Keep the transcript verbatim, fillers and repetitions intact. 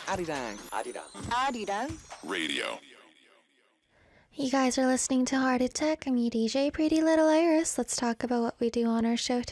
Arirang. Arirang. Arirang Radio. You guys are listening to Heart Attack. I'm your D J, Pretty Little Iris. Let's talk about what we do on our show